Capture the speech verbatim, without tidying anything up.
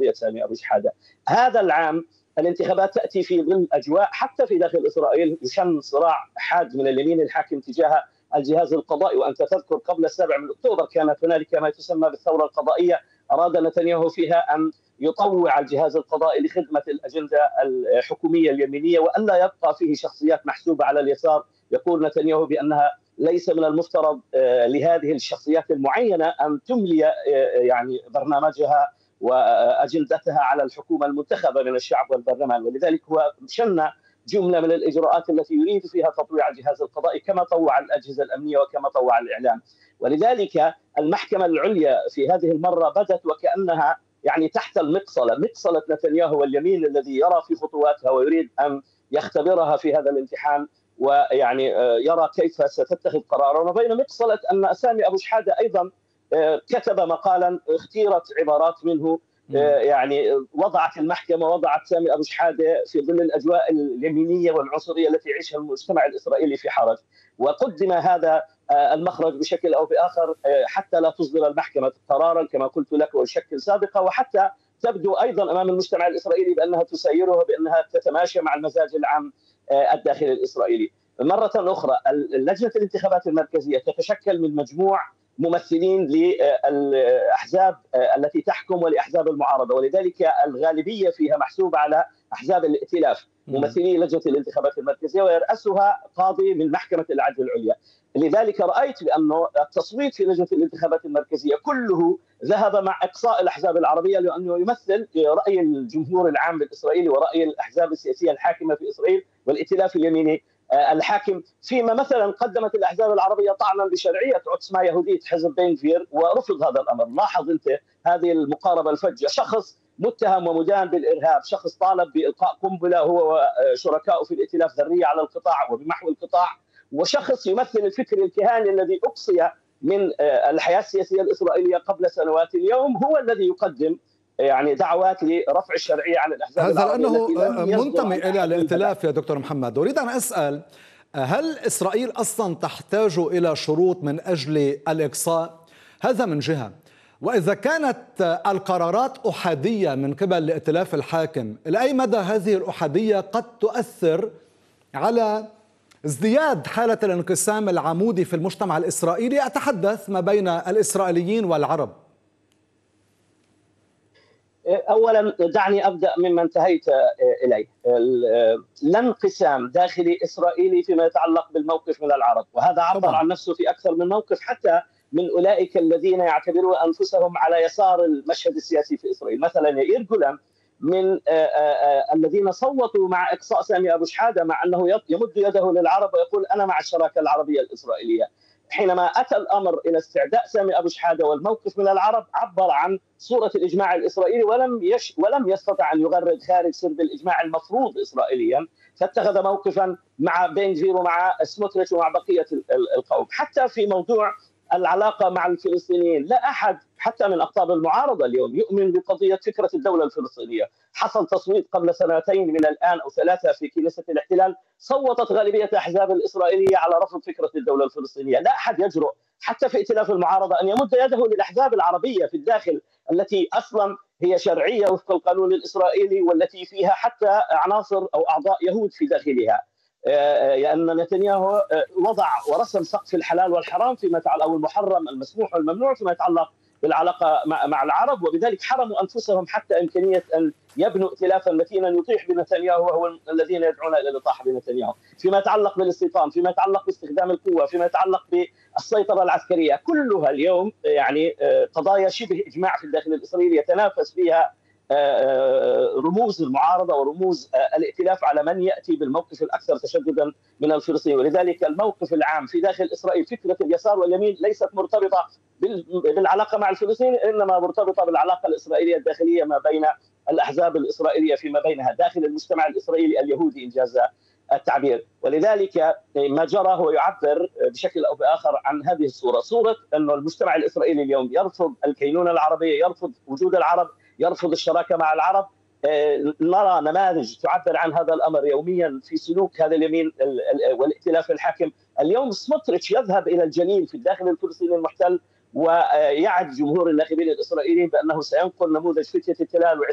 قضية سامي أبو شحادة. هذا العام الانتخابات تأتي في ظل أجواء حتى في داخل إسرائيل يشن صراع حاد من اليمين الحاكم تجاه الجهاز القضائي. وأنت تذكر قبل السابع من أكتوبر كانت هنالك ما تسمى بالثورة القضائية، أراد نتنياهو فيها أن يطوع الجهاز القضائي لخدمة الأجندة الحكومية اليمينية وألا يبقى فيه شخصيات محسوبة على اليسار. يقول نتنياهو بأنها ليس من المفترض لهذه الشخصيات المعينة أن تملي يعني برنامجها وأجندتها على الحكومة المنتخبة من الشعب والبرلمان، ولذلك هو شن جملة من الإجراءات التي يريد فيها تطويع الجهاز القضائي كما طوع الأجهزة الأمنية وكما طوع الإعلام. ولذلك المحكمة العليا في هذه المرة بدت وكأنها يعني تحت المقصلة، مقصلة نتنياهو واليمين الذي يرى في خطواتها ويريد أن يختبرها في هذا الامتحان ويعني يرى كيف ستتخذ قرارا، وبين مقصلة أن سامي أبو شحادة أيضا كتب مقالا اختيرت عبارات منه يعني وضعت المحكمة وضعت سامي أبو شحادة في ظل الأجواء اليمينية والعنصرية التي يعيشها المجتمع الإسرائيلي في حرج، وقدم هذا المخرج بشكل أو بآخر حتى لا تصدر المحكمة قرارا كما قلت لك وشكل سابقة، وحتى تبدو أيضا أمام المجتمع الإسرائيلي بأنها تسيره بأنها تتماشى مع المزاج العام الداخلي الإسرائيلي. مرة أخرى لجنة الانتخابات المركزية تتشكل من مجموع ممثلين للأحزاب التي تحكم ولأحزاب المعارضة، ولذلك الغالبية فيها محسوبة على أحزاب الائتلاف ممثلي لجنة الانتخابات المركزية ويرأسها قاضي من محكمة العدل العليا. لذلك رأيت بأنه التصويت في لجنة الانتخابات المركزية كله ذهب مع إقصاء الأحزاب العربية لأنه يمثل رأي الجمهور العام الإسرائيلي ورأي الأحزاب السياسية الحاكمة في إسرائيل والائتلاف اليميني الحاكم، فيما مثلا قدمت الأحزاب العربية طعنا بشرعية عصمة يهودية حزب بن غفير ورفض هذا الأمر. لاحظ أنت هذه المقاربة الفجة، شخص متهم ومدان بالإرهاب، شخص طالب بإلقاء قنبلة هو وشركائه في الائتلاف ذرية على القطاع وبمحو القطاع، وشخص يمثل الفكر الكهاني الذي أقصي من الحياة السياسية الإسرائيلية قبل سنوات، اليوم هو الذي يقدم يعني دعوات لرفع الشرعية عن الأحزاب هذا العربية لأنه منتمي إلى الائتلاف. يا دكتور محمد، أريد أن أسأل، هل إسرائيل أصلا تحتاج إلى شروط من أجل الإقصاء؟ هذا من جهة، وإذا كانت القرارات أحادية من قبل الائتلاف الحاكم، إلى أي مدى هذه الأحادية قد تؤثر على ازدياد حالة الانقسام العمودي في المجتمع الإسرائيلي؟ أتحدث ما بين الإسرائيليين والعرب. أولا دعني أبدأ مما انتهيت إليه، لا انقسام داخلي إسرائيلي فيما يتعلق بالموقف من العرب، وهذا عبر عن نفسه في أكثر من موقف حتى من أولئك الذين يعتبرون أنفسهم على يسار المشهد السياسي في إسرائيل. مثلا يائير جولان من الذين صوتوا مع إقصاء سامي أبو شحادة مع أنه يمد يده للعرب ويقول أنا مع الشراكة العربية الإسرائيلية. حينما أتى الأمر إلى استعداء سامي أبو شحادة والموقف من العرب عبر عن صورة الإجماع الإسرائيلي ولم يش ولم يستطع أن يغرد خارج سرب الإجماع المفروض إسرائيليا، فاتخذ موقفا مع بن غفير ومع سموتريتش ومع بقية القوم. حتى في موضوع العلاقة مع الفلسطينيين لا أحد حتى من أقطاب المعارضة اليوم يؤمن بقضية فكرة الدولة الفلسطينية. حصل تصويت قبل سنتين من الآن أو ثلاثة في كنيسة الاحتلال، صوتت غالبية الأحزاب الإسرائيلية على رفض فكرة الدولة الفلسطينية. لا أحد يجرؤ حتى في ائتلاف المعارضة أن يمد يده للأحزاب العربية في الداخل التي أصلا هي شرعية وفق القانون الإسرائيلي والتي فيها حتى عناصر أو أعضاء يهود في داخلها، لأن نتنياهو وضع ورسم سقف الحلال والحرام فيما يتعلق أو المحرم المسموح والممنوع فيما يتعلق بالعلاقة مع العرب، وبذلك حرموا أنفسهم حتى إمكانية أن يبنوا ائتلافا متينا يطيح بنتنياهو وهو الذين يدعون إلى الإطاحة بنتنياهو فيما يتعلق بالاستيطان، فيما يتعلق باستخدام القوة، فيما يتعلق بالسيطرة العسكرية. كلها اليوم يعني قضايا شبه إجماع في الداخل الإسرائيلي يتنافس فيها رموز المعارضة ورموز الائتلاف على من يأتي بالموقف الأكثر تشددا من الفلسطينيين. ولذلك الموقف العام في داخل إسرائيل فكرة اليسار واليمين ليست مرتبطة بالعلاقة مع الفلسطينيين، إنما مرتبطة بالعلاقة الإسرائيلية الداخلية ما بين الأحزاب الإسرائيلية فيما بينها داخل المجتمع الإسرائيلي اليهودي إنجاز التعبير. ولذلك ما جرى هو يعبر بشكل أو بآخر عن هذه الصورة، صورة أن المجتمع الإسرائيلي اليوم يرفض الكينونة العربية، يرفض وجود العرب، يرفض الشراكة مع العرب. نرى نماذج تعبر عن هذا الأمر يوميا في سلوك هذا اليمين والائتلاف الحاكم. اليوم سموتريتش يذهب إلى الجليل في الداخل الفلسطيني المحتل ويعد جمهور الناخبين الإسرائيليين بأنه سينقل نموذج فتية التلال